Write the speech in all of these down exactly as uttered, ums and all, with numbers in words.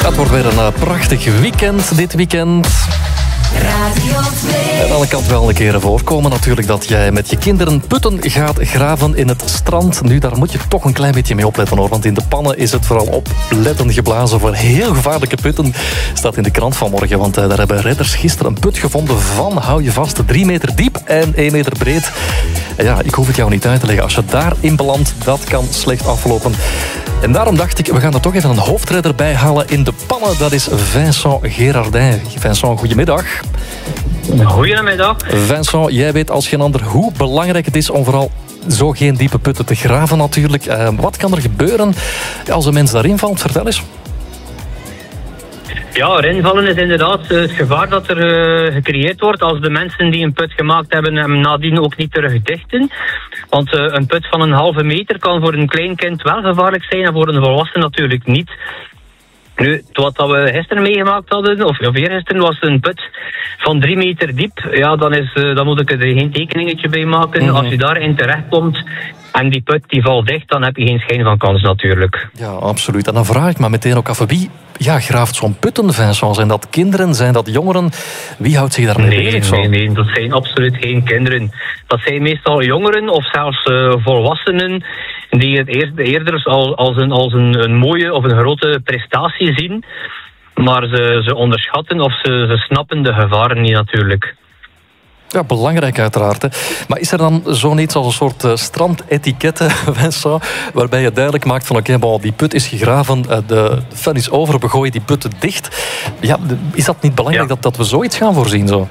Het wordt weer een uh, prachtig weekend dit weekend. Radio twee. En aan de kant wel een keer voorkomen natuurlijk dat jij met je kinderen putten gaat graven in het strand. Nu, daar moet je toch een klein beetje mee opletten hoor. Want in de pannen is het vooral opletten geblazen voor heel gevaarlijke putten. Staat in de krant vanmorgen, want uh, daar hebben redders gisteren een put gevonden van, hou je vast, drie meter diep en één meter breed. En ja, ik hoef het jou niet uit te leggen. Als je daarin belandt, dat kan slecht aflopen. En daarom dacht ik, we gaan er toch even een hoofdredder bij halen in de pannen. Dat is Vincent Gerardin. Vincent, goedemiddag. Goedemiddag. Vincent, jij weet als geen ander hoe belangrijk het is om vooral zo geen diepe putten te graven natuurlijk. Uh, wat kan er gebeuren als een mens daarin valt? Vertel eens. Ja, erin vallen is inderdaad het gevaar dat er uh, gecreëerd wordt als de mensen die een put gemaakt hebben hem nadien ook niet terug dichten. Want uh, een put van een halve meter kan voor een klein kind wel gevaarlijk zijn en voor een volwassen natuurlijk niet. Nu, wat we gisteren meegemaakt hadden, of, of eergisteren, was een put van drie meter diep. Ja, dan, is, uh, dan moet ik er geen tekeningetje bij maken. Mm-hmm. Als je daarin terechtkomt en die put die valt dicht, dan heb je geen schijn van kans natuurlijk. Ja, absoluut. En dan vraag ik me meteen ook af, wie ja, graaft zo'n putten, Vincent? Zijn dat kinderen? Zijn dat jongeren? Wie houdt zich daarmee nee, bezig? Nee, nee, dat zijn absoluut geen kinderen. Dat zijn meestal jongeren of zelfs uh, volwassenen die het eerst, eerder als, als, een, als een, een mooie of een grote prestatie zien. Maar ze, ze onderschatten of ze, ze snappen de gevaren niet natuurlijk. Ja, belangrijk uiteraard. Hè. Maar is er dan zo'n iets als een soort uh, strandetiquette, Vincent, waarbij je duidelijk maakt van oké, okay, die put is gegraven, uh, de, de fun is over, we gooien die putten dicht. Ja, is dat niet belangrijk ja. dat, dat we zoiets gaan voorzien zo?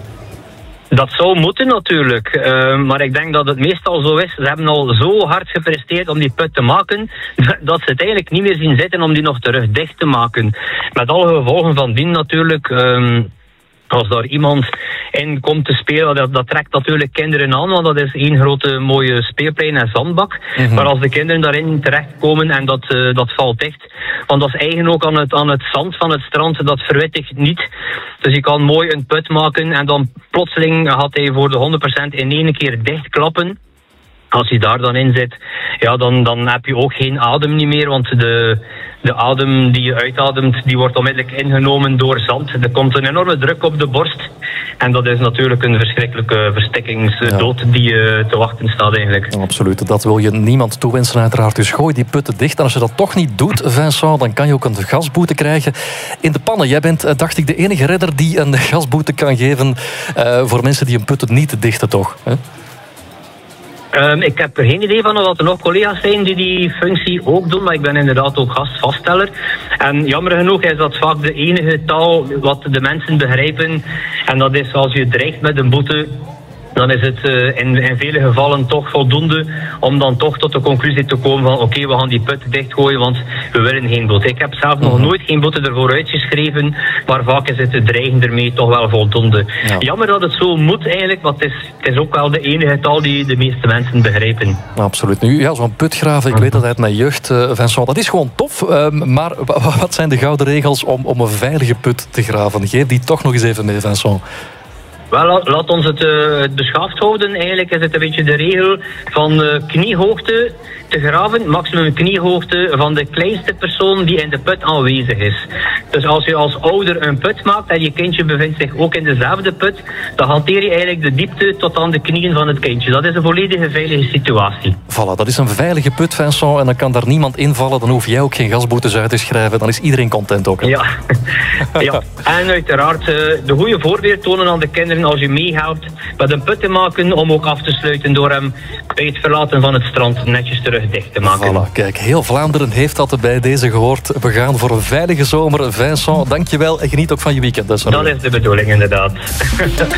Dat zou moeten natuurlijk, uh, maar ik denk dat het meestal zo is. Ze hebben al zo hard gepresteerd om die put te maken, dat ze het eigenlijk niet meer zien zitten om die nog terug dicht te maken. Met alle gevolgen van dien natuurlijk. Uh, Als daar iemand in komt te spelen, dat, dat trekt natuurlijk kinderen aan, want dat is één grote mooie speelplein en zandbak. Mm-hmm. Maar als de kinderen daarin terechtkomen en dat, uh, dat valt dicht, want dat is eigen ook aan het, aan het zand van het strand, dat verwittigt niet. Dus je kan mooi een put maken en dan plotseling gaat hij voor de honderd procent in één keer dichtklappen. Als je daar dan in zit, ja, dan, dan heb je ook geen adem niet meer, want de, de adem die je uitademt, die wordt onmiddellijk ingenomen door zand. Er komt een enorme druk op de borst en dat is natuurlijk een verschrikkelijke verstikkingsdood ja. die uh, te wachten staat eigenlijk. Ja, absoluut, dat wil je niemand toewensen uiteraard. Dus gooi die putten dicht en als je dat toch niet doet, Vincent, dan kan je ook een gasboete krijgen in de pannen. Jij bent, dacht ik, de enige redder die een gasboete kan geven uh, voor mensen die een putten niet dichten, toch? Hè? Um, ik heb er geen idee van of er nog collega's zijn die die functie ook doen, maar ik ben inderdaad ook gastvaststeller. En jammer genoeg is dat vaak de enige taal wat de mensen begrijpen. En dat is als je dreigt met een boete, dan is het uh, in, in vele gevallen toch voldoende om dan toch tot de conclusie te komen van oké, okay, we gaan die put dichtgooien, want we willen geen boete. Ik heb zelf nog nooit geen boete ervoor uitgeschreven, maar vaak is het dreigen ermee toch wel voldoende. Ja. Jammer dat het zo moet eigenlijk, want het is, het is ook wel de enige taal die de meeste mensen begrijpen. Absoluut. Nu, ja, zo'n putgraven, ik weet dat uit mijn jeugd, uh, Vincent, dat is gewoon tof, uh, maar wat zijn de gouden regels om, om een veilige put te graven? Geef die toch nog eens even mee, Vincent. Wel, laat ons het, uh, het beschaafd houden. Eigenlijk is het een beetje de regel van uh, kniehoogte te graven. Maximum kniehoogte van de kleinste persoon die in de put aanwezig is. Dus als je als ouder een put maakt en je kindje bevindt zich ook in dezelfde put, dan hanteer je eigenlijk de diepte tot aan de knieën van het kindje. Dat is een volledige veilige situatie. Voilà, dat is een veilige put, Vincent, en dan kan daar niemand invallen. Dan hoef jij ook geen gasboetes uit te schrijven. Dan is iedereen content ook. Hè? Ja. ja, en uiteraard uh, de goede voorbeeld tonen aan de kinderen als je meehelpt met een put te maken om ook af te sluiten door hem bij het verlaten van het strand netjes terug dicht te maken. Voilà, kijk, heel Vlaanderen heeft dat bij deze gehoord. We gaan voor een veilige zomer. Vincent, dankjewel en geniet ook van je weekend. Dat is de bedoeling, inderdaad.